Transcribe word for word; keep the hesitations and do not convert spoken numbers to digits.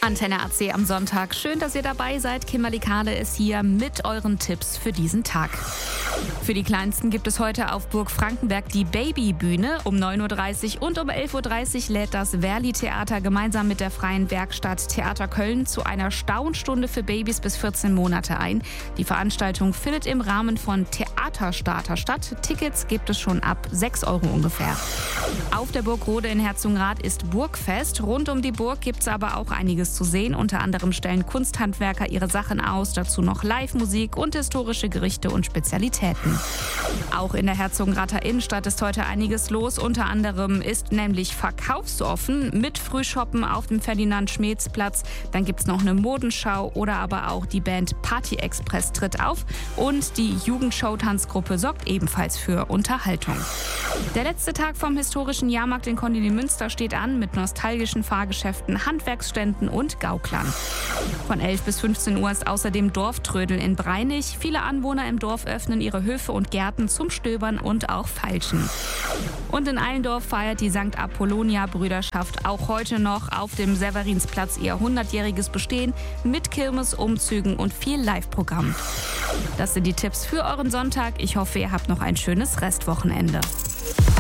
Antenne A C am Sonntag. Schön, dass ihr dabei seid. Kimberly Kahle ist hier mit euren Tipps für diesen Tag. Für die Kleinsten gibt es heute auf Burg Frankenberg die Babybühne um neun Uhr dreißig und um elf Uhr dreißig lädt das Verli-Theater gemeinsam mit der Freien Werkstatt Theater Köln zu einer Staunstunde für Babys bis vierzehn Monate ein. Die Veranstaltung findet im Rahmen von Theaterstarter statt. Tickets gibt es schon ab sechs Euro ungefähr. Auf der Burg Rode in Herzogenrath ist Burgfest. Rund um die Burg gibt es aber auch einiges zu sehen. Unter anderem stellen Kunsthandwerker ihre Sachen aus, dazu noch Live-Musik und historische Gerichte und Spezialitäten. Auch in der Herzogenrather Innenstadt ist heute einiges los. Unter anderem ist nämlich verkaufsoffen mit Frühshoppen auf dem Ferdinand-Schmeetz-Platz. Dann gibt es noch eine Modenschau oder aber auch die Band Party Express tritt auf. Und die Jugendshow-Tanzgruppe sorgt ebenfalls für Unterhaltung. Der letzte Tag vom historischen Jahrmarkt in Condilly-Münster steht an mit nostalgischen Fahrgeschäften, Handwerksständen und Gauklern. Von elf bis fünfzehn Uhr ist außerdem Dorftrödel in Breinig. Viele Anwohner im Dorf öffnen ihre Höfe und Gärten zum Stöbern und auch Feilschen. Und in Allendorf feiert die Sankt Apollonia-Brüderschaft auch heute noch auf dem Severinsplatz ihr hundertjähriges Bestehen mit Kirmes, Umzügen und viel Live-Programm. Das sind die Tipps für euren Sonntag. Ich hoffe, ihr habt noch ein schönes Restwochenende.